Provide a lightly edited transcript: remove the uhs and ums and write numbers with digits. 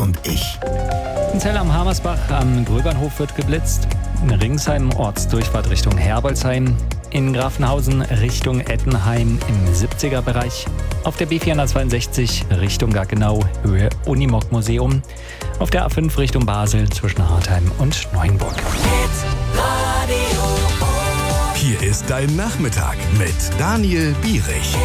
und ich. In Zell am Hamersbach am Gröbernhof wird geblitzt. In Ringsheim Ortsdurchfahrt Richtung Herbolzheim. In Grafenhausen Richtung Ettenheim im 70er-Bereich. Auf der B462 Richtung Gaggenau, Höhe Unimog-Museum. Auf der A5 Richtung Basel zwischen Hartheim und Neuenburg. Hier ist dein Nachmittag mit Daniel Bierich.